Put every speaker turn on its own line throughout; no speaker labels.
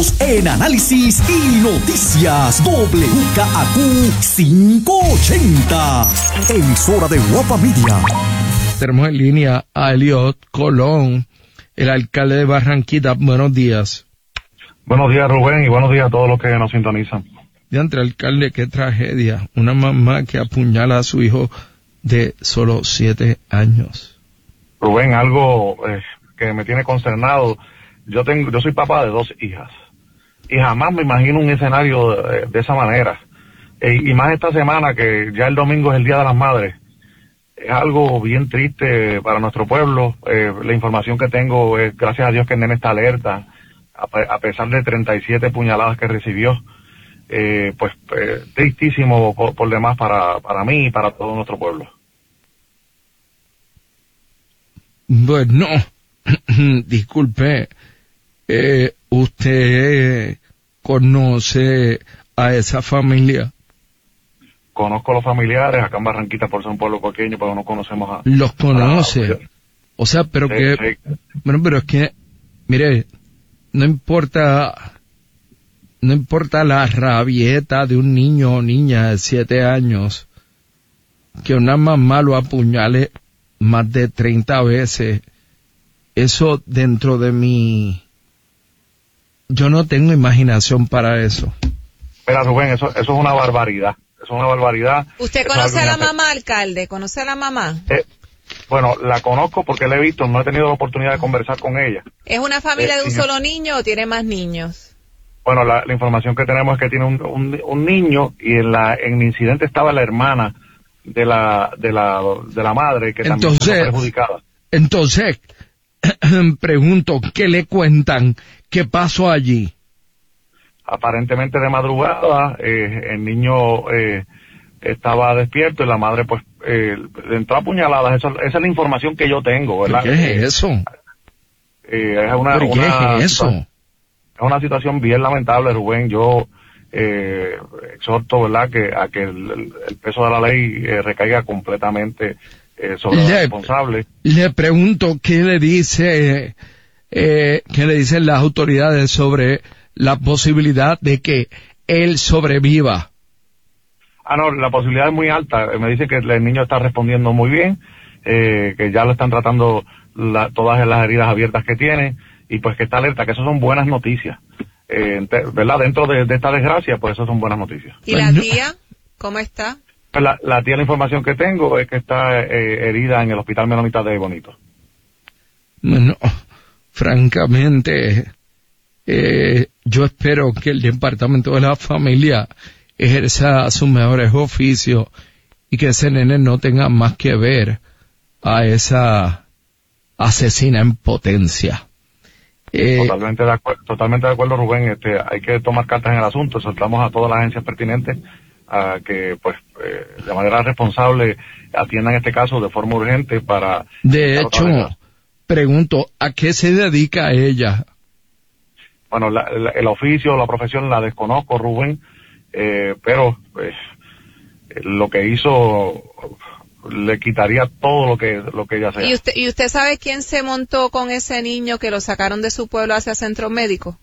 Estamos en Análisis y Noticias WKAQ 580, emisora de Guapa Media.
Tenemos en línea a Eliot Colón, el alcalde de Barranquita. Buenos días.
Buenos días, Rubén, y buenos días a todos los que nos sintonizan.
Diantre, alcalde, qué tragedia. Una mamá que apuñala a su hijo de solo 7 años.
Rubén, algo que me tiene consternado. Yo soy papá de 2 hijas y jamás me imagino un escenario de esa manera. Y más esta semana, que ya el domingo es el Día de las Madres. Es algo bien triste para nuestro pueblo. La información que tengo es, gracias a Dios, que el nene está alerta, a pesar de 37 puñaladas que recibió. Tristísimo por demás para mí y para todo nuestro pueblo.
Bueno, disculpe, ¿usted conoce a esa familia?
Conozco a los familiares, acá en Barranquita, por ser un pueblo pequeño, pero no conocemos a...
¿Los conoce? O sea, pero
sí,
que...
Sí.
Bueno, pero es que, mire, no importa la rabieta de un niño o niña de 7 años, que una mamá lo apuñale más de 30 veces, eso dentro de mí, yo no tengo imaginación para eso.
Mira, Rubén, eso es una barbaridad. Es una barbaridad.
¿Usted conoce a la mamá, alcalde? ¿Conoce a la mamá?
Bueno, la conozco porque la he visto, no he tenido la oportunidad de conversar con ella.
¿Es una familia de un solo niño o tiene más niños?
Bueno, la información que tenemos es que tiene un niño, y en el incidente estaba la hermana de la madre, que también fue perjudicada.
Entonces, pregunto, ¿qué le cuentan? ¿Qué pasó allí?
Aparentemente de madrugada, el niño estaba despierto y la madre le entró a puñaladas. Esa es la información que yo tengo, ¿verdad?
¿Qué es eso?
Es una situación bien lamentable, Rubén. Yo exhorto, ¿verdad?, a que el peso de la ley recaiga completamente sobre los responsables.
Le pregunto, ¿qué le dicen las autoridades sobre la posibilidad de que él sobreviva?
No, la posibilidad es muy alta. Me dice que el niño está respondiendo muy bien, que ya lo están tratando todas las heridas abiertas que tiene, y pues que está alerta, que eso son buenas noticias. ¿Verdad? Dentro de esta desgracia, pues eso son buenas noticias.
¿Y la tía? ¿Cómo está?
La tía, la información que tengo es que está herida en el Hospital Menonita de Bonito.
Bueno, francamente, yo espero que el Departamento de la Familia ejerza sus mejores oficios y que ese nene no tenga más que ver a esa asesina en potencia.
Totalmente de acuerdo, Rubén. Hay que tomar cartas en el asunto. Soltamos a todas las agencias pertinentes a que, de manera responsable atiendan este caso de forma urgente para...
De hecho, pregunto, ¿a qué se dedica ella?
Bueno, el oficio, la profesión la desconozco, Rubén, pero lo que hizo le quitaría todo lo que ella sea.
¿Y usted sabe quién se montó con ese niño que lo sacaron de su pueblo hacia centro médico?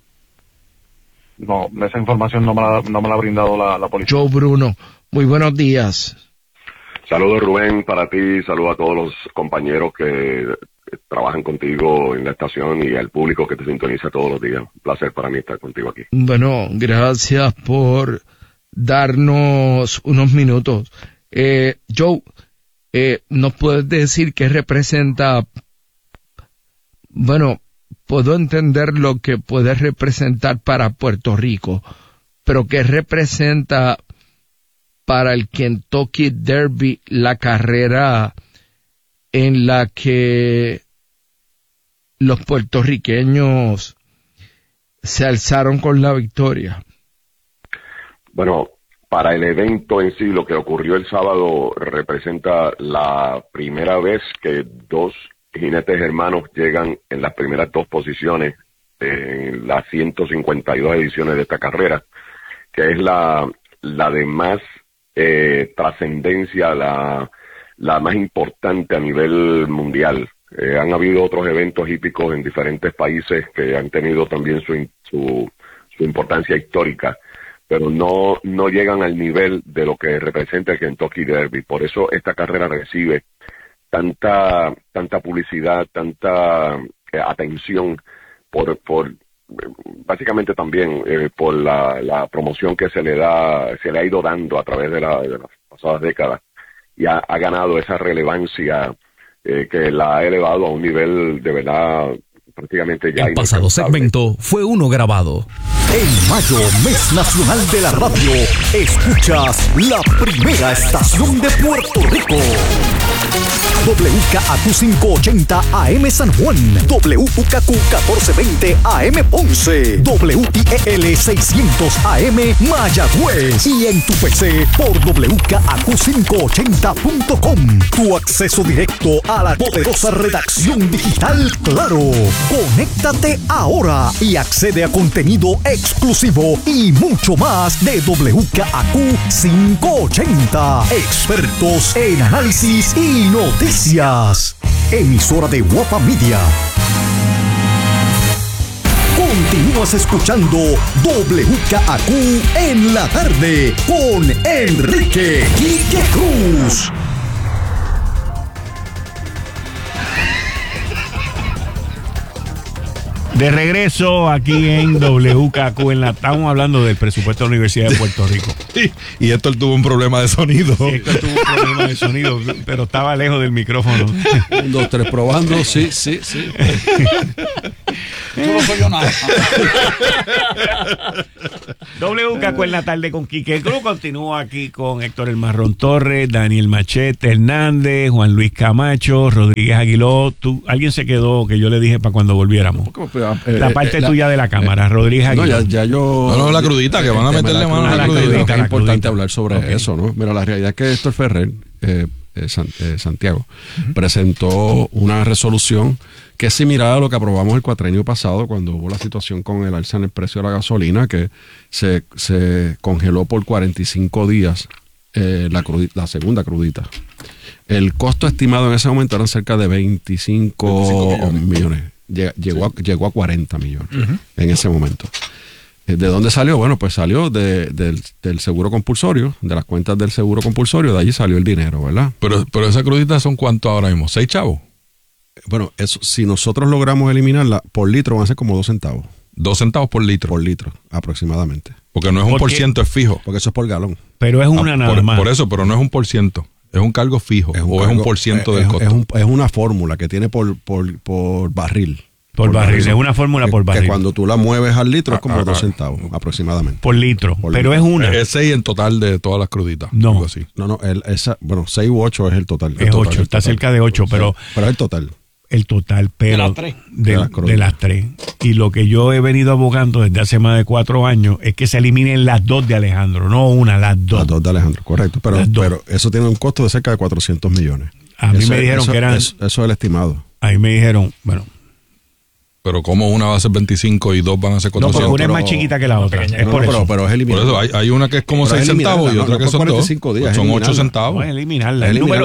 No, esa información no me la ha brindado la policía.
Joe Bruno, muy buenos días.
Saludos, Rubén, para ti, saludos a todos los compañeros que trabajan contigo en la estación y al público que te sintoniza todos los días. Un placer para mí estar contigo aquí.
Bueno, gracias por darnos unos minutos. Joe, ¿nos puedes decir qué representa? Bueno, puedo entender lo que puede representar para Puerto Rico, pero ¿qué representa para el Kentucky Derby, la carrera en la que los puertorriqueños se alzaron con la victoria?
Bueno, para el evento en sí, lo que ocurrió el sábado representa la primera vez que 2 jinetes hermanos llegan en las primeras 2 posiciones en las 152 ediciones de esta carrera, que es la de más trascendencia, la más importante a nivel mundial. Han habido otros eventos hípicos en diferentes países que han tenido también su su importancia histórica, pero no llegan al nivel de lo que representa el Kentucky Derby. Por eso esta carrera recibe tanta publicidad, tanta atención por básicamente también por la promoción que se le ha ido dando a través de las pasadas décadas, y ha ganado esa relevancia que la ha elevado a un nivel de verdad prácticamente ya
El pasado segmento fue uno grabado. En mayo, mes nacional de la radio, escuchas la primera estación de Puerto Rico. WKAQ 580 AM San Juan, WKQ 1420 AM Ponce, WIEL 600 AM Mayagüez, y en tu PC por WKAQ580.com. Tu acceso directo a la poderosa redacción digital Claro. Conéctate ahora y accede a contenido exclusivo y mucho más de WKAQ 580. Expertos en análisis y noticias. Emisora de Guapa Media. Continúas escuchando WKAQ en la tarde con Enrique Quique Cruz.
De regreso aquí en WKAQ, estamos hablando del presupuesto de la Universidad de Puerto Rico.
Y Héctor tuvo un problema de sonido.
Sí, Héctor tuvo un problema de sonido, pero estaba lejos del micrófono.
1, 2, 3, probando. Sí.
Yo no soy yo nada.
WKAQ en la tarde con Quique Cruz. Continúa aquí con Héctor El Marrón Torres, Daniel Machete Hernández, Juan Luis Camacho, Rodríguez Aguiló. ¿Alguien se quedó que yo le dije para cuando volviéramos? La parte tuya de la cámara, Rodríguez Aguiló.
No, ya yo...
No, la crudita, que van a meterle mano a la crudita.
Es importante hablar sobre eso, ¿no? Mira, la realidad es que Héctor Ferrer, Santiago, presentó una resolución que es similar a lo que aprobamos el cuatrenio pasado, cuando hubo la situación con el alza en el precio de la gasolina, que se congeló por 45 días la segunda crudita. El costo estimado en ese momento eran cerca de 25 millones. Llegó a 40 millones en ese momento. ¿De dónde salió? Bueno, pues salió del seguro compulsorio, de las cuentas del seguro compulsorio, de allí salió el dinero, ¿verdad?
Pero esa crudita son ¿cuánto ahora mismo? ¿6 chavos?
Bueno, eso, si nosotros logramos eliminarla, por litro van a ser como 2 centavos.
2 centavos por litro.
Por litro, aproximadamente.
Porque no es un por ciento, es fijo.
Porque eso es por galón.
Pero es una nada más.
Por eso, pero no es un por ciento. Es un cargo fijo. Es un por ciento del costo.
Es una fórmula que tiene por barril.
Por barril, es una fórmula por barril.
Que cuando tú la mueves al litro es como 2 centavos, aproximadamente.
Por litro, pero es una.
Es 6 en total de todas las cruditas.
No,
algo así.
No, 6 u 8 es el total.
Es 8, está cerca de 8, pero...
Pero es el total.
El total, pero...
De las 3.
De las 3. Y lo que yo he venido abogando desde hace más de 4 años es que se eliminen las 2 de Alejandro, no una, las 2.
Las 2 de Alejandro, correcto. Pero eso tiene un costo de cerca de 400 millones.
A mí me dijeron que eran...
Eso es el estimado.
A mí me dijeron, bueno...
Pero como una va a ser 25 y 2 van a ser 400.
No, porque una es más chiquita que la otra. Es por eso.
Pero es eliminarla.
Por eso hay una que es como 6 centavos y otra que son 2. Pues son 8 centavos.
No, es eliminarla.
El número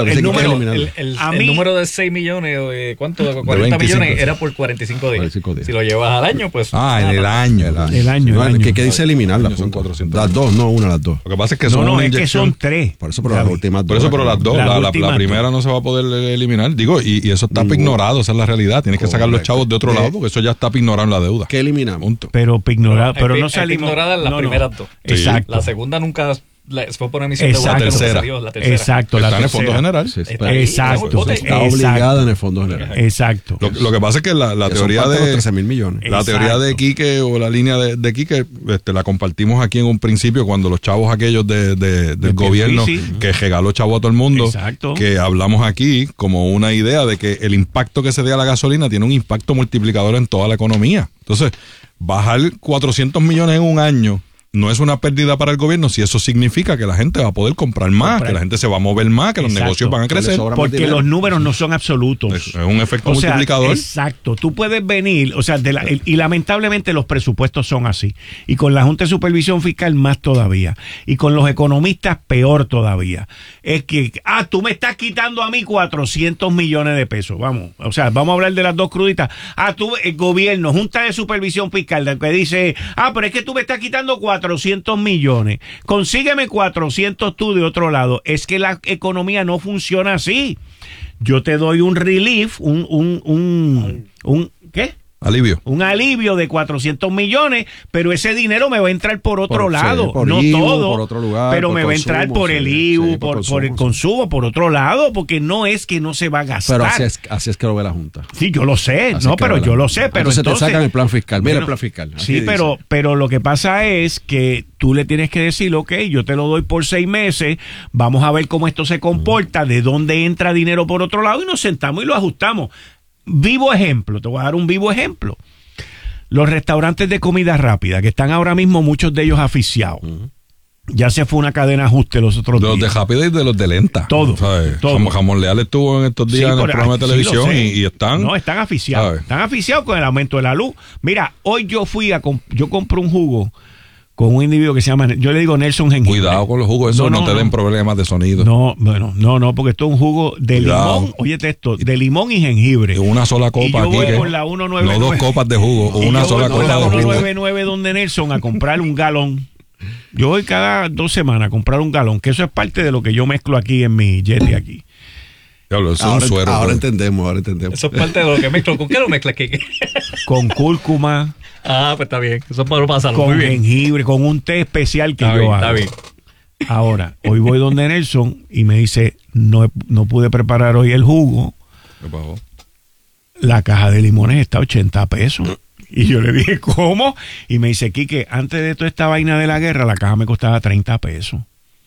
de 6 millones, ¿cuánto? 40 millones era por 45 días. Si lo llevas al año, pues...
en el año.
El año.
¿Qué dice eliminarla?
Son 400.
Las 2, no una, las 2.
Lo que pasa es que son
una inyección. Es que son 3.
Por eso, pero las últimas 2.
Por eso, pero las 2. La primera no se va a poder eliminar. Digo, y eso está ignorado, esa es la realidad. Tienes que sacar los chavos de otro lado porque eso ya está ignorado la deuda.
¿Qué eliminamos?
Pero no se eliminó.
Ignoradas las primeras 2.
Exacto.
La segunda nunca fue por emisión de
la tercera.
Exacto.
Está en el Fondo General.
Exacto.
Está obligada en el Fondo General.
Exacto.
Lo que pasa es que la teoría de
13,000 millones.
La teoría de Quique o la línea de Quique la compartimos aquí en un principio cuando los chavos aquellos del gobierno que regaló chavo a todo el mundo.
Exacto.
Que hablamos aquí como una idea de que el impacto que se dé a la gasolina tiene un impacto multiplicador en toda la economía. Entonces, bajar 400 millones en un año no es una pérdida para el gobierno si eso significa que la gente va a poder comprar más, que la gente se va a mover más, que los negocios van a crecer.
Porque los números no son absolutos.
Es un efecto multiplicador.
Exacto. Tú puedes venir, o sea, y lamentablemente los presupuestos son así. Y con la Junta de Supervisión Fiscal más todavía. Y con los economistas peor todavía. Es que, tú me estás quitando a mí 400 millones de pesos. Vamos, o sea, vamos a hablar de las dos cruditas. El gobierno, Junta de Supervisión Fiscal, que dice, pero es que tú me estás quitando 400 millones. Consígueme 400 tú de otro lado. Es que la economía no funciona así. Yo te doy un relief, ¿qué?
Alivio.
Un alivio de 400 millones, pero ese dinero me va a entrar por otro lado.
Por
no
IVU,
todo,
por otro lugar,
pero
por
me va a entrar por el IVU, por el consumo, por otro lado, porque no es que no se va a gastar.
Pero así es que lo ve la Junta.
Sí, yo lo sé, pero yo lo sé. Pero
entonces te sacan el plan fiscal. Mira el plan fiscal.
Sí, pero lo que pasa es que tú le tienes que decir, ok, yo te lo doy por 6 meses, vamos a ver cómo esto se comporta, de dónde entra dinero por otro lado, y nos sentamos y lo ajustamos. Vivo ejemplo, te voy a dar un vivo ejemplo. Los restaurantes de comida rápida, que están ahora mismo muchos de ellos asfixiados. Ya se fue una cadena de ajuste los otros días.
De los de Rápida y de los de Lenta.
Todo.
Jamón Leal estuvo en estos días en el programa de televisión y están...
No, están asfixiados. ¿Sabes? Están asfixiados con el aumento de la luz. Mira, hoy yo compré un jugo con un individuo que se llama, yo le digo Nelson Jengibre.
Cuidado con los jugos, eso no te den problemas de sonido.
No, porque esto es un jugo de limón, óyete esto, de limón y jengibre.
Y una sola copa.
Y yo voy con la 199.
No 2 copas de jugo, una sola copa de jugo.
Yo voy con la 199 donde Nelson a comprar un galón. Yo voy cada 2 semanas a comprar un galón, que eso es parte de lo que yo mezclo aquí en mi Yeti aquí.
Ahora entendemos.
Eso es parte de lo que mezclo. ¿Con qué lo mezclas, Kike?
Con cúrcuma.
Pues está bien. Eso es para pasarlo.
Con jengibre, con un té especial que yo hago. Está bien. Ahora, hoy voy donde Nelson y me dice, no pude preparar hoy el jugo.
¿Qué pasó?
La caja de limones está a 80 pesos. Y yo le dije, ¿cómo? Y me dice, Quique, antes de toda esta vaina de la guerra, la caja me costaba 30 pesos.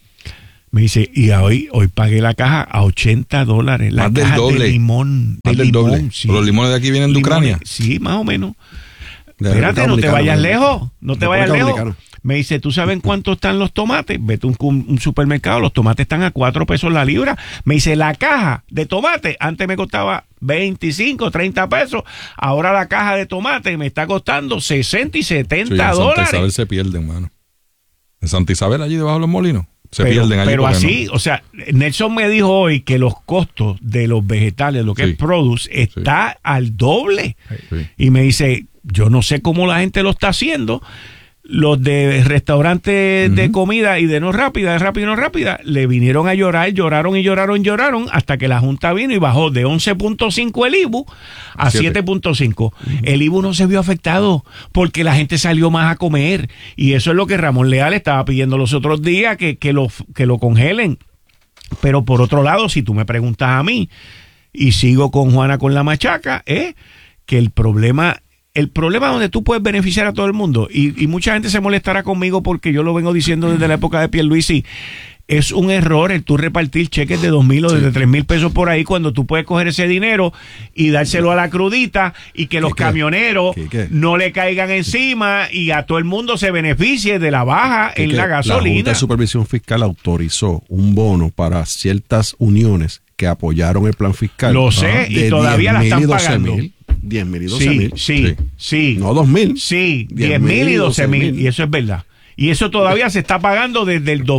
Me dice, y hoy pagué la caja a $80. La caja de limón.
Más del doble. Sí. ¿Los limones de aquí vienen de Ucrania?
Sí, más o menos. Espérate, no te vayas lejos. No te vayas lejos. Me dice, ¿tú sabes en cuánto están los tomates? Vete a un supermercado, los tomates están a 4 pesos la libra. Me dice, la caja de tomate antes me costaba 25, 30 pesos. Ahora la caja de tomate me está costando 60 y 70 dólares.
En Santa Isabel se pierden, mano. En Santa Isabel, allí debajo de los molinos. Pierden allí.
Pero así, o sea, Nelson me dijo hoy que los costos de los vegetales, lo que es produce, está al doble. Sí. Y me dice, yo no sé cómo la gente lo está haciendo. Los de restaurantes de comida y de no rápida, de rápida y no rápida, le vinieron a llorar, lloraron, hasta que la Junta vino y bajó de 11.5 el IBU a 7.5. El IBU no se vio afectado porque la gente salió más a comer. Y eso es lo que Ramón Leal estaba pidiendo los otros días, que lo congelen. Pero por otro lado, si tú me preguntas a mí, y sigo con Juana con la machaca, que el problema donde tú puedes beneficiar a todo el mundo, y mucha gente se molestará conmigo porque yo lo vengo diciendo desde la época de Pierluisi, es un error el tú repartir cheques de 2,000 o de 3,000 pesos por ahí cuando tú puedes coger ese dinero y dárselo a la crudita y que los camioneros no le caigan encima y a todo el mundo se beneficie de la baja en la gasolina.
La Junta de Supervisión Fiscal autorizó un bono para ciertas uniones que apoyaron el plan fiscal.
Lo sé, y todavía la están pagando.
10,000 y 12,000.
Sí.
No 2,000.
Sí, 10,000 y 12,000. Y eso es verdad. Y eso todavía se está pagando desde el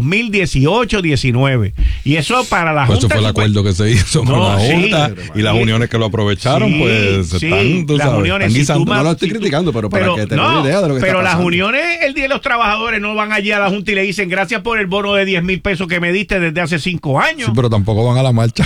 2018-19. Y eso para la Junta...
Eso fue el acuerdo que se hizo con la Junta y las uniones que lo aprovecharon, pues están, tú sabes,
uniones,
están guisando.
No lo estoy criticando, pero para que tengan una idea de lo que está pasando.
Pero las uniones, el Día de los Trabajadores, no van allí a la Junta y le dicen, gracias por el bono de 10,000 pesos que me diste desde hace 5 años.
Sí, pero tampoco van a la marcha.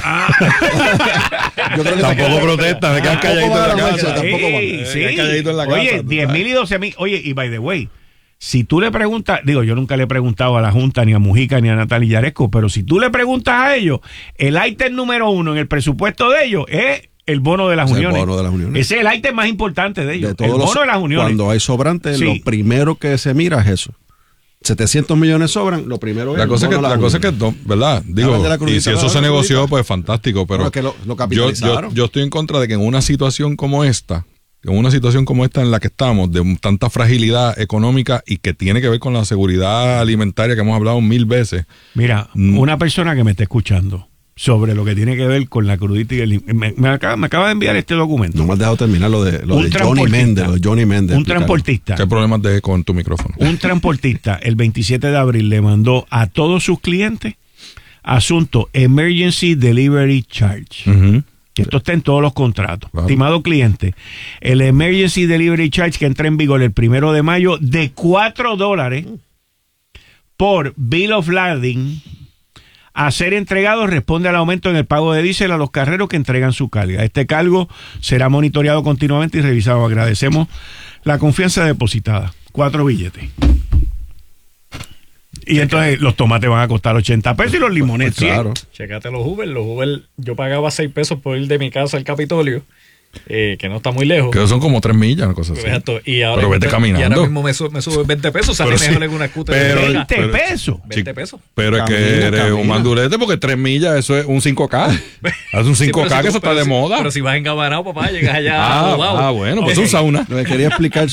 Yo creo que
tampoco protestan, se quedan calladitos en la casa.
Tampoco van.
Oye, 10,000 y 12,000. Oye, y by the way, si tú le preguntas, yo nunca le he preguntado a la Junta, ni a Mujica, ni a Natalia Yaresco, pero si tú le preguntas a ellos, el ítem número 1 en el presupuesto de ellos es el bono de las uniones.
El bono de las uniones.
Ese es el ítem más importante de ellos.
El bono de las uniones. Cuando hay sobrantes, lo primero que se mira es eso. 700 millones sobran, lo primero es...
La cosa es que, ¿verdad? Y si eso se negoció, pues fantástico, pero
lo capitalizaron.
Yo estoy en contra de que en una situación como esta, en una situación como esta en la que estamos, de tanta fragilidad económica y que tiene que ver con la seguridad alimentaria que hemos hablado 1000 veces.
Mira, una persona que me está escuchando sobre lo que tiene que ver con la crudita y me acaba de enviar este documento.
No me has dejado terminar lo de Johnny Méndez.
Un transportista.
¿Qué problemas de con tu micrófono?
Un transportista el 27 de abril le mandó a todos sus clientes asunto Emergency Delivery Charge. Que esto está en todos los contratos. Wow. Estimado cliente, el Emergency Delivery Charge que entra en vigor el 1 de mayo de $4 por Bill of Lading a ser entregado responde al aumento en el pago de diésel a los carreros que entregan su carga. Este cargo será monitoreado continuamente y revisado. Agradecemos la confianza depositada. 4 billetes. Y entonces los tomates van a costar 80 pesos y los limones 100.
Claro. Chécate los Uber. Yo pagaba 6 pesos por ir de mi casa al Capitolio. Que no está muy lejos.
Que son como 3 millas, una cosa así.
Exacto. Y ahora
pero vete caminando.
Y ahora mismo me sube 20 pesos. Sale mejor en una scooter.
20 pesos.
20 pesos.
Pero es que eres un mandulete porque 3 millas, eso es un 5K. Es un 5K que eso está de moda.
Pero si vas engabanado, papá, llegas allá.
Bueno, pues un sauna.
Lo que quería explicar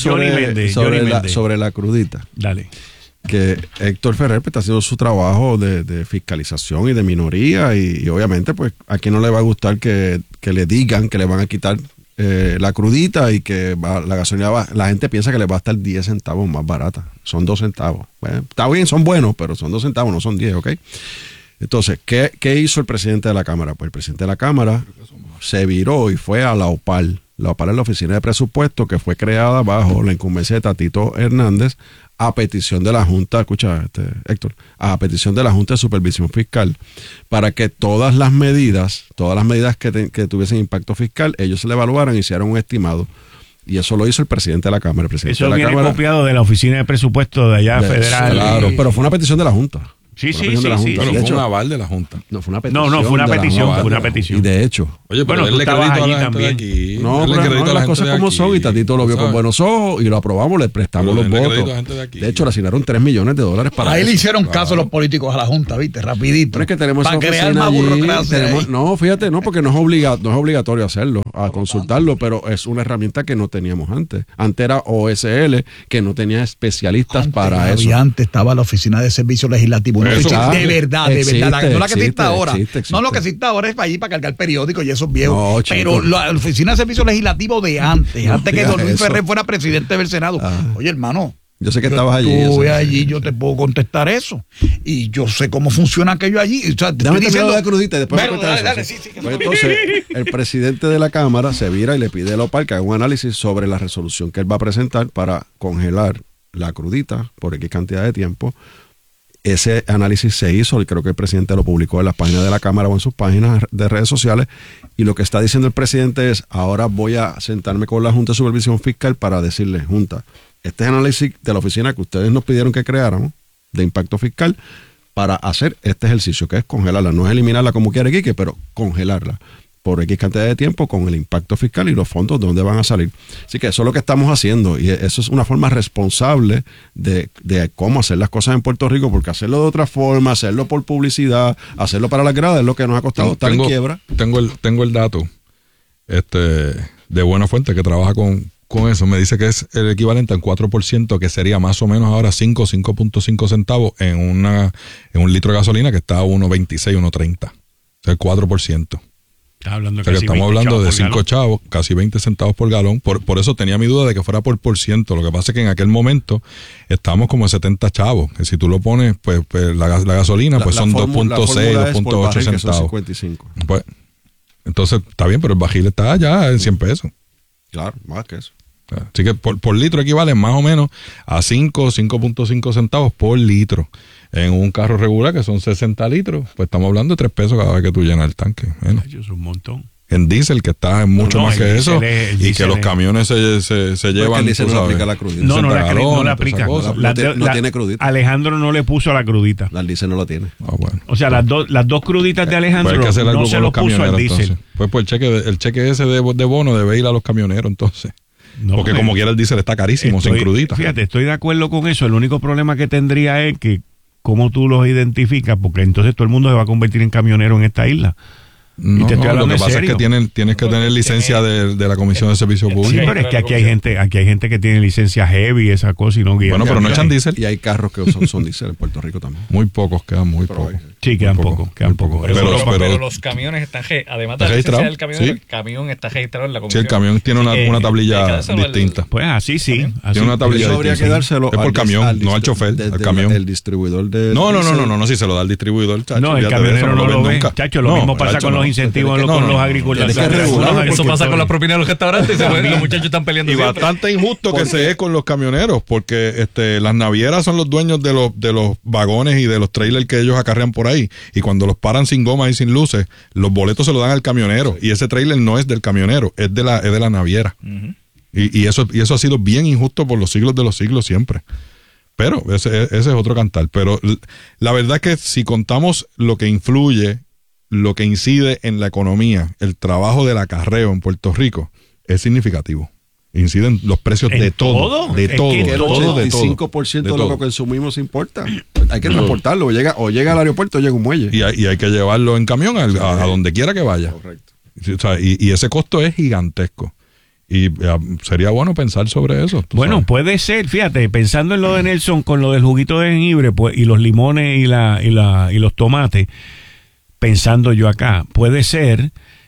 sobre la crudita.
Dale.
Que Héctor Ferrer pues, está haciendo su trabajo de fiscalización y de minoría y obviamente pues a quien no le va a gustar que le digan que le van a quitar la crudita y que la gasolina la gente piensa que le va a estar 10 centavos más barata. Son 2 centavos. Bueno, está bien, son buenos, pero son 2 centavos, no son 10, ¿ok? Entonces, ¿qué hizo el presidente de la Cámara? Pues el presidente de la Cámara se viró y fue a la OPAL. La OPAL es la Oficina de Presupuesto que fue creada bajo la incumbencia de Tatito Hernández a petición de la Junta, escucha Héctor, a petición de la Junta de Supervisión Fiscal para que todas las medidas que tuviesen impacto fiscal, ellos se le evaluaran y hicieran un estimado. Y eso lo hizo el presidente de la Cámara.
Eso viene copiado de la Oficina de Presupuesto de allá federal.
Claro, pero fue una petición de la Junta.
Sí.
Pero fue un aval de la Junta.
No, fue una petición.
No, fue una petición.
Y de hecho.
Oye, pero él le crédito a la gente de aquí.
No, pero las cosas como son y Tatito lo vio con buenos ojos y lo aprobamos, le prestamos los votos. De hecho, le asignaron $3 millones para
ahí le hicieron caso los políticos a la Junta, ¿viste? Rapidito.
Pero es que tenemos
para crear más burocracia.
No, fíjate, no, porque no es obligatorio hacerlo, a consultarlo, pero es una herramienta que no teníamos antes. Antes era OSL, que no tenía especialistas para eso.
Y antes estaba la Oficina de Servicios Legislativos. De verdad. No la que existe ahora. No, lo que existe ahora es para allí para cargar periódicos y esos viejos. No, pero la Oficina de Servicios Legislativos de antes que don Luis Ferrer fuera presidente del Senado. Oye, hermano.
Yo sé que estabas allí.
Estuve allí, yo te puedo contestar eso. Y yo sé cómo funciona aquello allí. O sea,
déjame terminar la crudita y después me cuentas eso. Pues entonces, el presidente de la Cámara se vira y le pide a la OPAL que haga un análisis sobre la resolución que él va a presentar para congelar la crudita por X cantidad de tiempo. Ese análisis se hizo y creo que el presidente lo publicó en las páginas de la Cámara o en sus páginas de redes sociales y lo que está diciendo el presidente es ahora voy a sentarme con la Junta de Supervisión Fiscal para decirle, Junta, este es el análisis de la oficina que ustedes nos pidieron que creáramos de impacto fiscal para hacer este ejercicio que es congelarla, no es eliminarla como quiere Quique, pero congelarla por X cantidad de tiempo con el impacto fiscal y los fondos de dónde van a salir. Así que eso es lo que estamos haciendo y eso es una forma responsable de cómo hacer las cosas en Puerto Rico, porque hacerlo de otra forma, hacerlo por publicidad, hacerlo para las gradas es lo que nos ha costado estar en quiebra.
Tengo el dato de buena fuente que trabaja con eso. Me dice que es el equivalente al 4%, que sería más o menos ahora 5.5 centavos en un litro de gasolina que está a 1.26, 1.30. O sea, el 4%. Estamos hablando de 5 chavos, casi 20 centavos por galón. Por eso tenía mi duda de que fuera por ciento. Lo que pasa es que en aquel momento estábamos como 70 chavos. Que si tú lo pones, pues la gasolina pues son 2.6, 2.8 centavos.
55.
Pues, entonces está bien, pero el bajil está allá en 100 pesos.
Claro, más que eso.
Así que por litro equivale más o menos a 5.5 centavos por litro. En un carro regular que son 60 litros, pues estamos hablando de 3 pesos cada vez que tú llenas el tanque. Bueno.
Eso es un montón.
En diésel, que está en mucho más que eso, y que los camiones se llevan.
El diésel no aplica la crudita.
No le aplica.
No tiene crudita.
Alejandro no le puso la crudita.
El diésel no lo tiene.
Bueno.
O sea, las dos cruditas de Alejandro
pues
no se lo puso al diésel.
Pues el cheque ese de bono debe ir a los camioneros entonces. No, porque como quiera el diésel está carísimo, sin crudita.
Fíjate, estoy de acuerdo con eso. El único problema que tendría es que cómo tú los identificas, porque entonces todo el mundo se va a convertir en camionero en esta isla.
No, lo que pasa es que tienes que tener licencia de la Comisión de Servicio Público.
Sí, pero es que aquí hay gente que tiene licencia heavy, esa cosa, y no guía.
Bueno, pero no echan diésel.
Y hay carros que son diésel en Puerto Rico también.
Muy pocos, quedan muy pocos.
Sí, quedan pocos.
Pero los camiones están además de la licencia del camión, el camión está registrado en la comisión.
Sí, el camión tiene una tablilla distinta.
Pues así sí.
Tiene una tablilla
distinta. Habría que dárselo
es por camión, no al chofer, al camión.
El distribuidor de...
No, si se lo da al distribuidor, chacho.
No, el camionero no lo ve. Chacho, lo mismo pasa con los incentivos con los agricultores.
Eso pasa con la propina de los restaurantes. Los muchachos están peleando.
Y bastante injusto que se es con los camioneros, porque las navieras son los dueños de los vagones y de los trailers que ellos acarrean por ahí. Y cuando los paran sin gomas y sin luces, los boletos se los dan al camionero. Y ese trailer no es del camionero, es de la naviera. Y eso ha sido bien injusto por los siglos de los siglos siempre. Pero ese es otro cantar. Pero la verdad es que si contamos lo que influye, lo que incide en la economía, el trabajo del acarreo en Puerto Rico, es significativo. Inciden los precios de todo.
De todo. El 85% de lo que consumimos importa. Hay que transportarlo. O llega al aeropuerto o llega a un muelle.
Y hay que llevarlo en camión a donde quiera que vaya. Correcto. O sea, y ese costo es gigantesco. Y sería bueno pensar sobre eso.
Bueno, sabes. Puede ser, fíjate, pensando en lo de Nelson con lo del juguito de jengibre pues, y los limones y los tomates, pensando yo acá, puede ser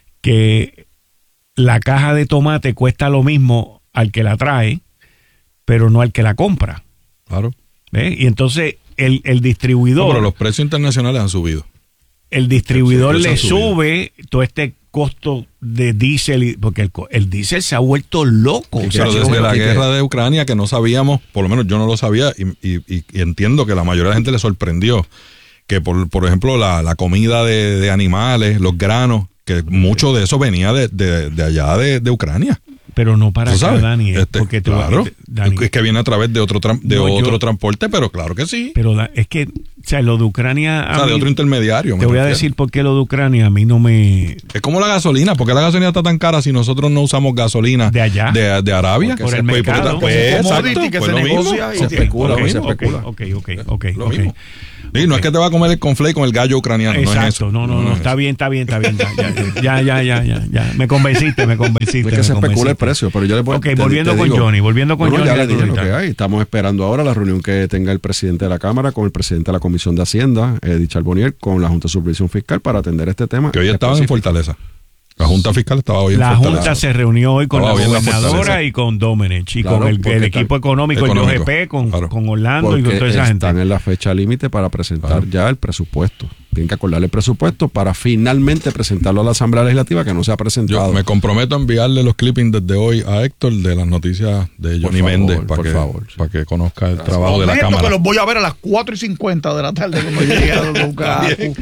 que la caja de tomate cuesta lo mismo al que la trae, pero no al que la compra.
Claro.
¿Ves? Y entonces el distribuidor...
No, pero los precios internacionales han subido.
El distribuidor le sube todo este costo de diésel, porque el diésel se ha vuelto loco.
Pero desde la guerra de Ucrania, que no sabíamos, por lo menos yo no lo sabía, y entiendo que la mayoría de la gente le sorprendió, que por ejemplo la comida de animales, los granos, que mucho de eso venía de allá de Ucrania.
Pero no para acá, Dani. Porque
claro, Dani, es que viene a través de otro transporte, pero claro que sí.
Pero es que, o sea, lo de Ucrania...
de otro intermediario.
Te voy a decir por qué lo de Ucrania a mí no me...
Es como la gasolina. ¿Por qué la gasolina está tan cara si nosotros no usamos gasolina
de allá?
De Arabia.
Por el mercado.
Exacto.
Que se negocia y se especula.
Ok.
Sí, no es que te va a comer el conflate con el gallo ucraniano.
Exacto.
No es eso.
No, está bien. Ya. Me convenciste.
Es que se especula el precio, pero yo le puedo...
Ok, volviendo con Johnny.
Ya le dije lo que hay. Estamos esperando ahora la reunión que tenga el presidente de la Cámara con el presidente de la Comisión de Hacienda, Eddie Charbonnier, con la Junta de Supervisión Fiscal para atender este tema.
Que hoy estaban en Fortaleza. La Junta Fiscal estaba hoy en Fortaleza.
La Junta se reunió hoy con la gobernadora y con Domenech y con el equipo económico, el OGP, con Orlando y con toda esa gente.
Están en la fecha límite para presentar ya el presupuesto. Tienen que acordar el presupuesto para finalmente presentarlo a la Asamblea Legislativa, que no se ha presentado.
Yo me comprometo a enviarle los clippings desde hoy a Héctor de las noticias de Johnny Méndez para que conozca el trabajo de la Cámara.
Que los voy a ver a las 4:50 de la tarde cuando llegue a Lukaku.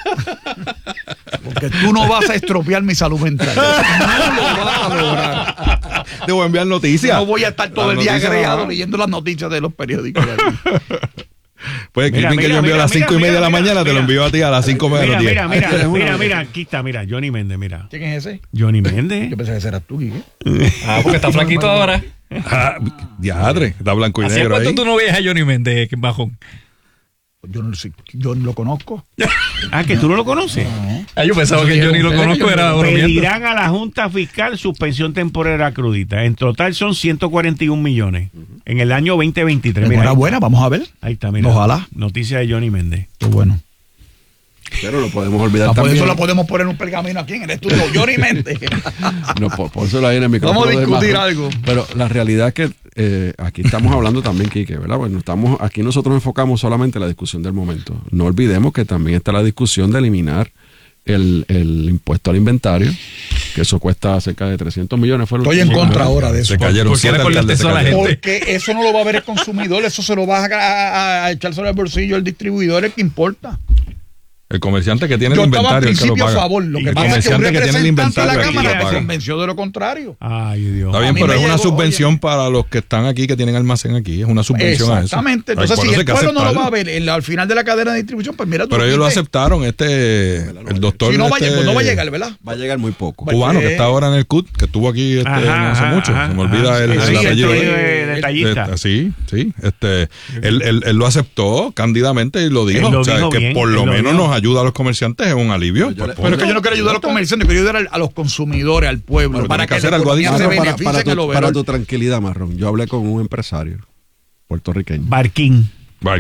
Porque tú no vas a estropear mi salud mental. No lo vas a lograr.
Te voy a enviar noticias.
No voy a estar todo el día agregado leyendo las noticias de los periódicos.
Pues el clipping que yo envío a las 5:30 de la mañana te lo envío a ti a las 5:30 de la tarde.
Mira, aquí está, Johnny Méndez, mira.
¿Quién es ese?
Johnny Méndez.
Yo pensé que ese eras tú, Quique.
Porque está flaquito ahora.
Diadre, está blanco y negro.
¿Hace cuánto tú no veías a Johnny Méndez bajón?
Yo no lo conozco.
Que tú no lo conoces.
Yo pensaba que Johnny lo conozco.
Pedirán a la Junta Fiscal suspensión temporal crudita. En total son 141 millones en el año 2023.
Enhorabuena, vamos a ver.
Ahí está, mira.
Ojalá.
Noticia de Johnny Méndez.
Qué bueno.
Pero lo podemos olvidar
también.
Por
eso lo podemos poner en un pergamino aquí en el estudio. Johnny Méndez.
No, por eso lo hay en el micrófono.
Vamos a discutir algo.
Pero la realidad es que aquí estamos hablando también, Quique, ¿verdad? Bueno, aquí nosotros enfocamos solamente la discusión del momento. No olvidemos que también está la discusión de eliminar el impuesto al inventario, que eso cuesta cerca de 300 millones.
Estoy en contra ahora de eso.
Se cayeron 7 alcaldes.
Porque eso no lo va a ver el consumidor, eso se lo va a echar sobre el bolsillo el distribuidor, el que importa.
El comerciante que tiene el inventario.
Yo estaba al principio a favor. Lo que pasa es que un representante de la Cámara se convenció de lo contrario.
Ay, Dios.
Está bien, pero es una subvención para los que están aquí, que tienen almacén aquí. Es una subvención a eso.
Exactamente. Entonces, si el pueblo no lo va a ver al final de la cadena de distribución, pues mira.
Pero ellos lo aceptaron. El doctor.
Si no va a llegar, ¿verdad?
Va a llegar muy poco.
Cubano, que está ahora en el CUT, que estuvo aquí no hace mucho. Se me olvida el apellido.
Detallista.
Sí. Él lo aceptó cándidamente y lo dijo. O sea, que por lo menos nos ayuda a los comerciantes, es un alivio.
Pero es que yo no quiero ayudar a los comerciantes, quiero ayudar a los consumidores, al pueblo, para que
hacer algo adicional.
Para tu tranquilidad, Marrón, yo hablé con un empresario puertorriqueño.
Barquín.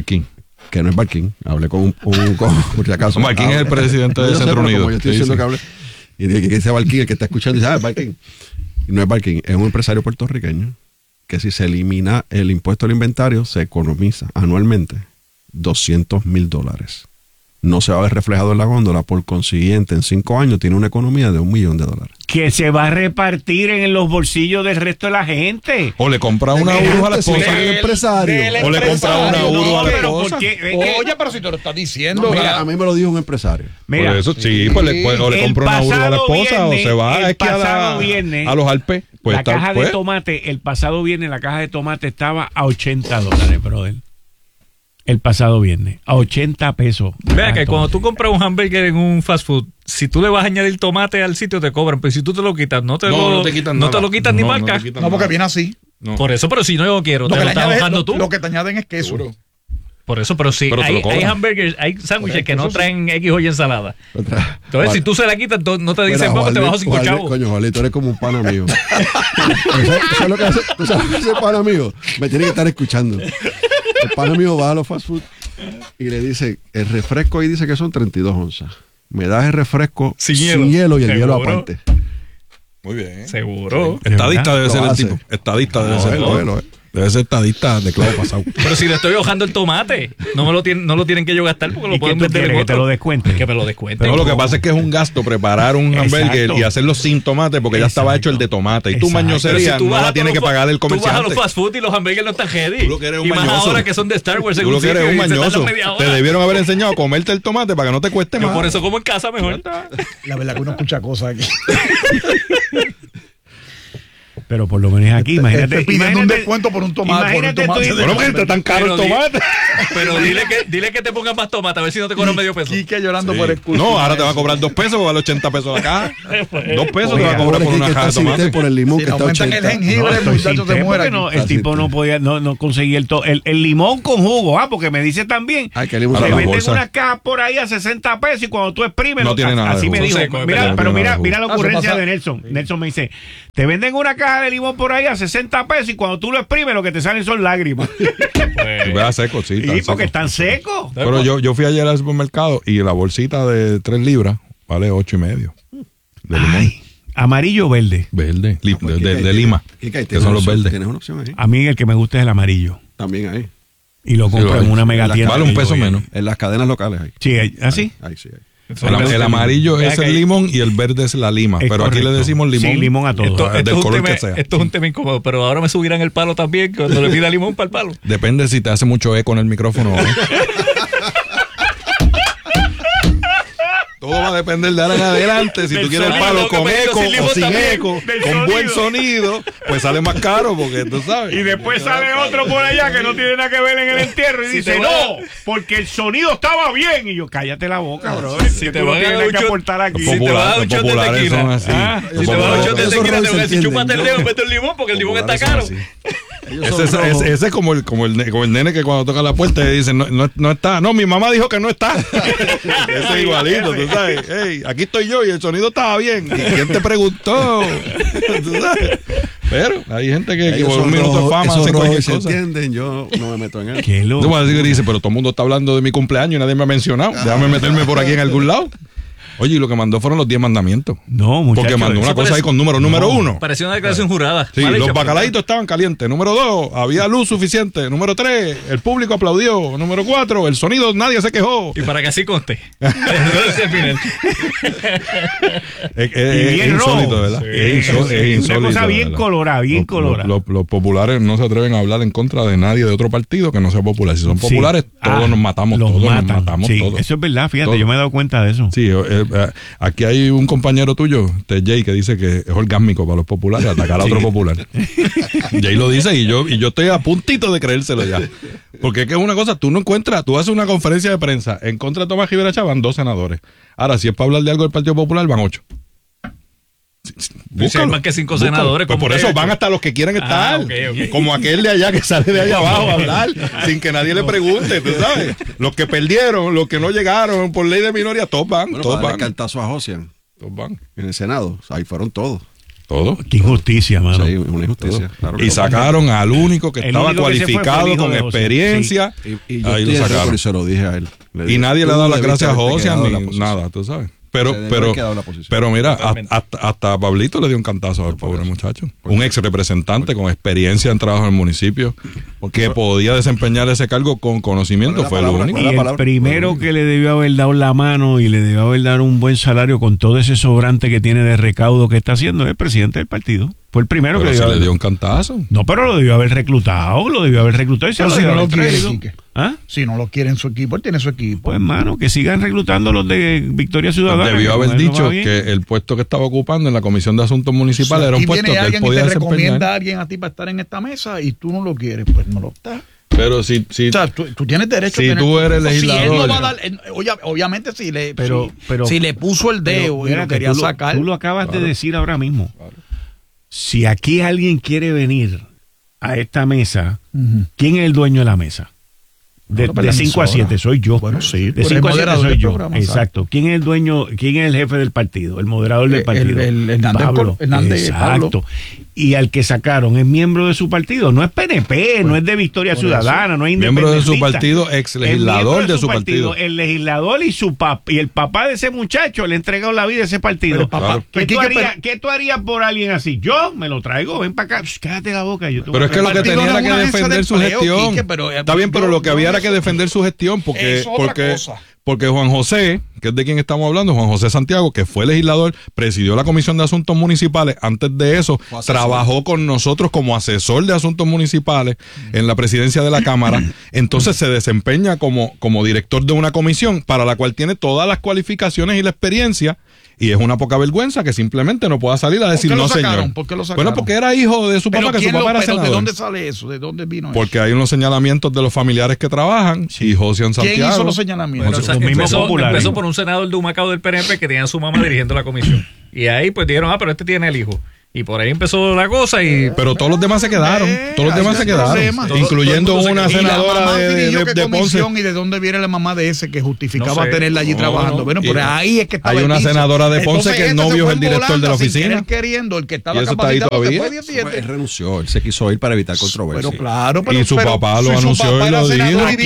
Que no es Barquín, hablé con por si acaso.
Barquín es el presidente del Centro Unido.
Yo estoy diciendo que hablé. Y que dice Barquín, el que está escuchando, dice, Barquín. Y no es Barquín, es un empresario puertorriqueño que si se elimina el impuesto al inventario, se economiza anualmente $200,000. No se va a ver reflejado en la góndola, por consiguiente, en 5 años tiene una economía de $1 millón.
Que se va a repartir en los bolsillos del resto de la gente.
O le compra una URU a la esposa
del empresario.
O le compra una URU a la esposa.
Oye, pero si te lo estás diciendo.
Mira, a mí me lo dijo un empresario.
Mira, por eso sí, pues o le compra una URU a la esposa, o se va a esquiar a los Alpes.
Pues la caja de tomate, el pasado viernes la caja de tomate estaba a $80, brother. El pasado viernes, a 80 pesos.
Vea que cuando tú compras un hamburger en un fast food, si tú le vas a añadir tomate al sitio te cobran, pero si tú te lo quitas, no te lo quitan ni marca.
No, porque viene así.
No. Por eso, pero si no yo quiero, te lo estás bajando tú.
Lo que te añaden es queso.
Seguro. Por eso, pero sí, hay hamburgers, hay sándwiches que no traen X o Y ensalada. Entonces, si tú se la quitas, no te dicen, vamos, te bajo 5 chavos.
Coño, Juan, tú eres como un pana mío. ¿Sabes lo que hace ese pana mío? Me tiene que estar escuchando. El pana mío va a los fast food y le dice, el refresco ahí dice que son 32 onzas. Me das el refresco sin hielo y el hielo aparte.
Muy bien.
Seguro.
Estadista debe ser el tipo. Estadista debe ser. Debe ser estadista de clavo pasado.
Pero si le estoy bajando el tomate, no lo tienen que yo gastar porque lo pueden meter
que te lo descuenten.
Que me lo descuenten.
No, lo que pasa es que es un gasto preparar un hamburger y hacerlo sin tomate porque ya estaba hecho el de tomate. Y tu mañosería no la tiene que pagar el comerciante.
Tú vas a los fast food y los hamburgers no están ready.
Tú lo que eres un
y más
mañoso.
ahora que son de Star Wars.
Tú lo que eres un mañoso. Te debieron haber enseñado a comerte el tomate para que no te cueste más.
Yo por eso como en casa mejor.
La verdad que uno escucha cosas aquí.
Pero por lo menos aquí, imagínate.
Pidiendo un descuento por un tomate.
Bueno, porque está tan caro el tomate.
Pero dile que te pongan más tomate, a ver si no te cobran medio peso.
Quique llorando por el culo.
No, ahora te va a cobrar 2 pesos, vale 80 pesos la caja. 2 pesos te va a cobrar por una caja de tomate.
Por el limón que está 80.
El jengibre, el muchacho se muere.
El tipo no podía, no conseguía el limón con jugo, porque me dice también, te venden una caja por ahí a 60 pesos y cuando tú exprimes,
no tiene nada.
Así me dijo. Mira la ocurrencia de Nelson. Nelson me dice, te venden una caja de limón por ahí a 60 pesos y cuando tú lo exprimes lo que te salen son lágrimas.
Vea seco, sí.
Sí, porque están secos.
Pero yo fui ayer al supermercado y la bolsita de 3 libras vale 8.5 de limón.
¿Amarillo o verde?
Verde, de Lima. Que son los verdes.
¿Tienes una opción ahí?
A mí el que me gusta es el amarillo.
También ahí.
Y lo compro en una mega tienda.
Vale un peso menos.
En las cadenas locales ahí.
Sí, ¿así?
Ahí sí hay.
El amarillo es el limón y el verde es la lima. Pero aquí le decimos limón.
Sí, limón a todo.
Del color que sea.
Esto es un tema incómodo, pero ahora me subirán el palo también cuando le pida limón para el palo.
Depende si te hace mucho eco en el micrófono. Todo va a depender de ahora en adelante. Si tú quieres el palo con eco o sin eco, con buen sonido, pues sale más caro porque tú sabes.
Y después sale otro por allá que no tiene nada que ver en el entierro y dice, no, porque el sonido estaba bien. Y yo, cállate la boca, bro.
Si te vas a que aportar aquí.
Si te vas a un shot de tequila.
Si te vas a un shot de tequila, te voy a decir, chúpate el dedo, mete el limón porque el limón está caro.
Ese es como el nene que cuando toca la puerta dice no está. No, mi mamá dijo que no está. Ese es igualito, tú sabes. Hey, aquí estoy yo y el sonido estaba bien. ¿Y quién te preguntó? ¿Tú sabes? Pero hay gente que por un minuto de fama hace cualquier cosa.
¿Entienden? Yo no me meto en él.
Qué loco.
Tú vas a decir que dice, pero todo el mundo está hablando de mi cumpleaños y nadie me ha mencionado. Déjame meterme por aquí en algún lado. Oye, y lo que mandó fueron los 10 mandamientos.
No, muchachos.
Porque mandó una cosa ahí con número 1.
Parecía una declaración jurada.
Sí, los bacalaitos estaban calientes. Número 2, había luz suficiente. Número 3, el público aplaudió. Número 4, el sonido, nadie se quejó.
Y para que así conste.
Es insólito, ¿verdad? Es insólito.
Una cosa bien colorada, bien colorada.
Los populares no se atreven a hablar en contra de nadie de otro partido que no sea popular. Si son populares, todos nos matamos. Todos nos matamos.
Sí, eso es verdad, fíjate, yo me he dado cuenta de eso.
Sí, aquí hay un compañero tuyo, Jay, que dice que es orgásmico para los populares atacar a otro popular. Jay lo dice y yo estoy a puntito de creérselo ya. Porque es que es una cosa, tú no encuentras, tú haces una conferencia de prensa en contra de Tomás Rivera Chá, van 2 senadores. Ahora, si es para hablar de algo del Partido Popular, van 8.
Buscan más que 5 senadores.
Pues por eso van hasta los que quieren estar. Okay. Como aquel de allá que sale de allá abajo a hablar sin que nadie le pregunte, tú sabes. Los que perdieron, los que no llegaron por ley de minoría, todos van.
Bueno,
todos van.
Cartazo a Josian.
Todos van.
En el Senado, ahí fueron todos.
Todo.
Qué injusticia, mano.
Sí, una injusticia. Claro,
y sacaron al único que estaba cualificado con experiencia.
Sí. Y yo ahí lo sacaron. Y se lo dije a él.
Y nadie le ha dado las gracias a Josian ni nada, tú sabes. Pero mira, hasta Pablito le dio un cantazo al pobre muchacho. Un ex representante con experiencia en trabajo en el municipio que podía desempeñar ese cargo con conocimiento, fue el único.
Y el primero que le debió haber dado la mano y le debió haber dado un buen salario con todo ese sobrante que tiene de recaudo que está haciendo es el presidente del partido. Fue el primero
pero que le dio un cantazo.
No, pero lo debió haber reclutado y se
pero
lo
si
debió
no
haber
lo quiere,
traído. ¿Ah?
Si no lo quiere en su equipo, él tiene su equipo.
Pues, hermano, que sigan reclutando los de Victoria Ciudadana.
Debió haber dicho que el puesto que estaba ocupando en la Comisión de Asuntos Municipales era un puesto que él podía desempeñar. Y te recomienda
a alguien a ti para estar en esta mesa y tú no lo quieres, pues no lo estás.
Pero si
o sea, tú tienes derecho
si
a tener,
tú eres legislador.
Si él no va a dar, obviamente si le puso el dedo y lo quería sacar.
Tú lo acabas de decir ahora mismo. Claro. Si aquí alguien quiere venir a esta mesa, ¿quién es el dueño de la mesa? De 5 a 7 soy yo.
Bueno, sí.
De 5 a 7 soy yo. Exacto. ¿Quién es el dueño? ¿Quién es el jefe del partido? El moderador del partido.
El Hernández.
Exacto. Y al que sacaron es miembro de su partido. No es PNP, no es de Victoria Ciudadana, no es
miembro de su partido, ex legislador de su partido.
El legislador y el papá de ese muchacho le ha entregado la vida a ese partido.
Papá,
¿Qué tú harías por alguien así? Yo me lo traigo, ven para acá, cállate la boca.
Pero es que lo que tenía era que defender su gestión. Está bien, pero lo que había era que defender su gestión porque Juan José, que es de quien estamos hablando, Juan José Santiago, que fue legislador, presidió la Comisión de Asuntos Municipales, antes de eso trabajó con nosotros como asesor de Asuntos Municipales en la presidencia de la Cámara, entonces se desempeña como director de una comisión para la cual tiene todas las cualificaciones y la experiencia. Y es una poca vergüenza que simplemente no pueda salir a decir no, señor.
¿Por qué lo sacaron?
Bueno, porque era hijo de su papá, que su papá era senador.
¿De dónde sale eso? ¿De dónde vino eso?
Porque hay unos señalamientos de los familiares que trabajan y Josian Santiago.
¿Quién hizo los señalamientos?
Empezó por un senador de Humacao del PNP que tenía a su mamá dirigiendo la comisión. Y ahí pues dijeron, pero este tiene el hijo. Y por ahí empezó la cosa y...
Pero todos los demás se quedaron. Incluyendo una senadora de Ponce.
¿Y de dónde viene la mamá de ese que justificaba tenerla allí trabajando? Bueno, por ahí es que estaba
hay una senadora de Ponce que el novio es el director de la oficina.
Queriendo, el que estaba
capacitado
él renunció, él se quiso ir para evitar controversia.
Pero claro,
y su papá lo anunció y lo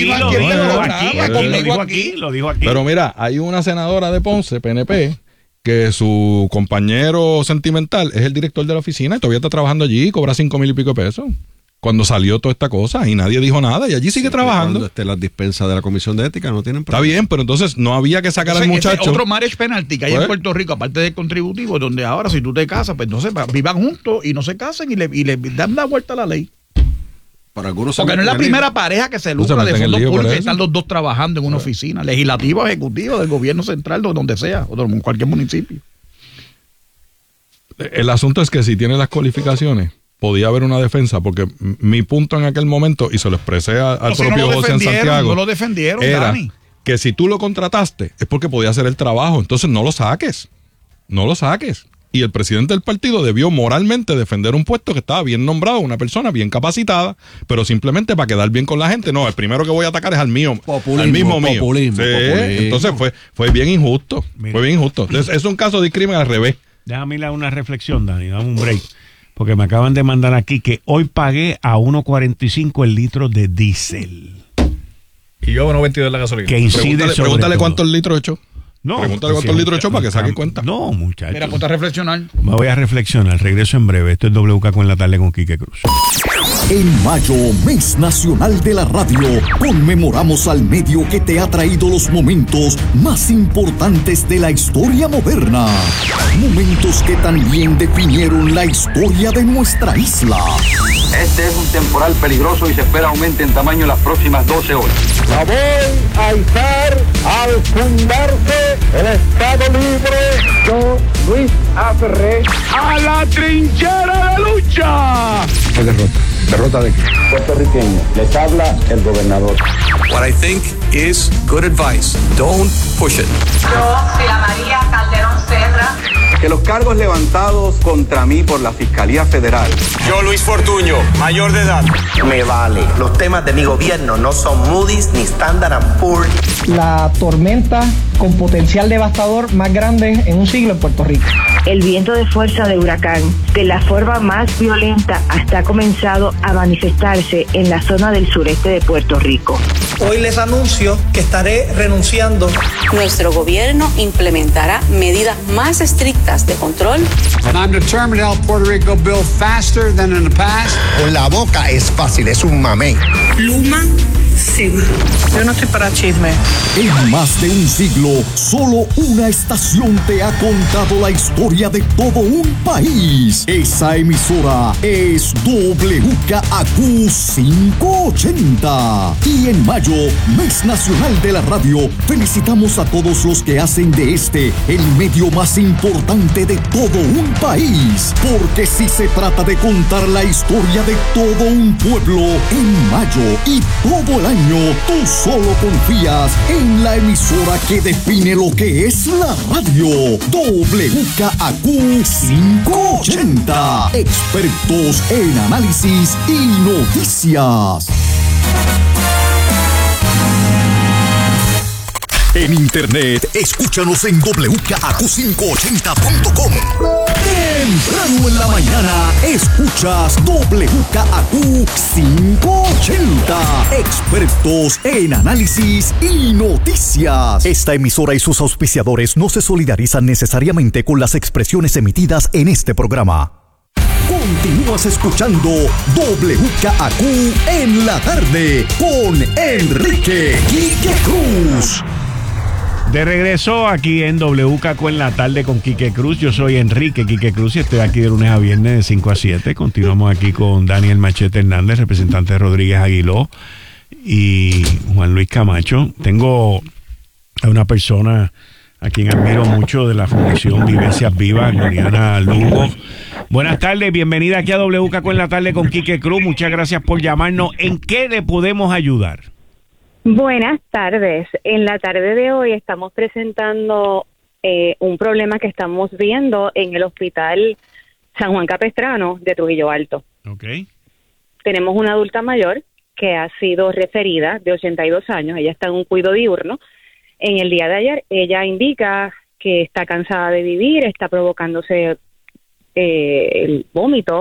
dijo aquí.
Pero mira, hay una senadora de Ponce, PNP, que su compañero sentimental es el director de la oficina y todavía está trabajando allí y cobra 5,000 y pico de pesos. Cuando salió toda esta cosa y nadie dijo nada y allí sigue trabajando.
Cuando esté las dispensas de la Comisión de Ética no tienen
problema. Está bien, pero entonces no había que sacar al muchacho.
Otro marriage penalty que hay en Puerto Rico, aparte del contributivo, donde ahora si tú te casas, pues entonces vivan juntos y no se casen y le dan la vuelta a la ley. Porque no es la primera pareja que se lucra de fondos públicos, están los dos trabajando en una oficina, legislativa o ejecutiva del gobierno central, donde sea, o de cualquier municipio.
El asunto es que si tiene las cualificaciones, podía haber una defensa, porque mi punto en aquel momento, y se lo expresé al propio José Santiago,
no lo defendieron,
era
Dani,
que si tú lo contrataste es porque podía hacer el trabajo, entonces no lo saques. Y el presidente del partido debió moralmente defender un puesto que estaba bien nombrado, una persona bien capacitada, pero simplemente para quedar bien con la gente. No, el primero que voy a atacar es al mío, al mismo mío.
Populismo.
Entonces fue bien injusto. Mira. Fue bien injusto. Entonces, es un caso de crimen al revés.
Déjame una reflexión, Dani, dame un break. Porque me acaban de mandar aquí que hoy pagué a 1.45 el litro de diésel.
Y yo 1.22 la gasolina.
Que incide pregúntale cuántos litros echó.
No,
pregúntale cuántos litros echó para que saque cuenta.
No, muchachos.
Mira, ponte a reflexionar.
Me voy a reflexionar. Regreso en breve. Esto es WK con la tarde con Quique Cruz.
En mayo, mes nacional de la radio, conmemoramos al medio que te ha traído los momentos más importantes de la historia moderna. Momentos que también definieron la historia de nuestra isla.
Este es un temporal peligroso y se espera aumente en tamaño en las próximas 12 horas.
La voy a izar al fundarse el Estado Libre. Yo, Luis A. Ferré, a la trinchera de lucha.
¿Qué derrota? ¿Derrota de qué? Puertorriqueño. Les habla el gobernador.
What I think is good advice. Don't push it.
Yo, Sila María Calderón Serra,
que los cargos levantados contra mí por la Fiscalía Federal.
Yo, Luis Fortuño, mayor de edad.
Me vale. Los temas de mi gobierno no son Moody's ni Standard & Poor's.
La tormenta con potencial devastador más grande en un siglo en Puerto Rico.
El viento de fuerza de huracán, de la forma más violenta, hasta ha comenzado a manifestarse en la zona del sureste de Puerto Rico.
Hoy les anuncio que estaré renunciando.
Nuestro gobierno implementará medidas más estrictas de control.
And I'm determined to help Puerto Rico build faster than in the past.
Con la boca es fácil, es un mamey.
Luma, sí. Yo no estoy para chisme.
En más de un siglo, solo una estación te ha contado la historia de todo un país. Esa emisora es WKAQ 580. Y en mayo, Mes Nacional de la Radio, felicitamos a todos los que hacen de este el medio más importante de todo un país. Porque si se trata de contar la historia de todo un pueblo, en mayo y todo el año, tú solo confías en la emisora que define lo que es la radio. WKAQ 580. Expertos en análisis y noticias. En internet, escúchanos en WKAQ580.com. Temprano en la mañana, escuchas WKAQ 580. Expertos en análisis y noticias. Esta emisora y sus auspiciadores no se solidarizan necesariamente con las expresiones emitidas en este programa. Continúas escuchando WKAQ en la tarde con Enrique Quique Cruz.
De regreso aquí en WKAQ en la tarde con Quique Cruz. Yo soy Enrique Quique Cruz y estoy aquí de lunes a viernes de 5 a 7. Continuamos aquí con Daniel Machete Hernández, representante de Rodríguez Aguiló, y Juan Luis Camacho. Tengo a una persona a quien admiro mucho de la Fundación Vivencias Vivas, Gloriana Lugo. Buenas tardes, bienvenida aquí a WKAQ en la tarde con Quique Cruz. Muchas gracias por llamarnos. ¿En qué le podemos ayudar?
Buenas tardes. En la tarde de hoy estamos presentando un problema que estamos viendo en el Hospital San Juan Capistrano de Trujillo Alto.
Okay.
Tenemos una adulta mayor que ha sido referida de 82 años. Ella está en un cuidado diurno. En el día de ayer ella indica que está cansada de vivir, está provocándose el vómito